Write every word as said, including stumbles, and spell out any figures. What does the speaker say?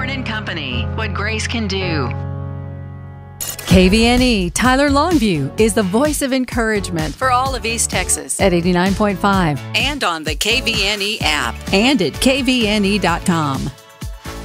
Osborne and Company, what grace can do. K V N E Tyler Longview is the voice of encouragement for all of East Texas at eighty-nine point five and on the K V N E app and at K V N E dot com.